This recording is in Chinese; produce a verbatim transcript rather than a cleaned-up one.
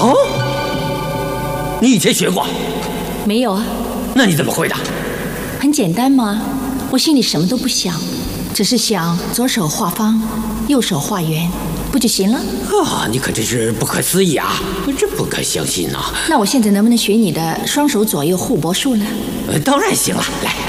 哦，你以前学过？ 没有啊。 那你怎么会的？ 很简单嘛，我心里什么都不想，只是想左手画方，右手画圆，不就行了？ 啊，你可真是不可思议啊！我真不敢相信呐、啊。 那我现在能不能学你的双手左右互搏术呢？ 呃，当然行了，来，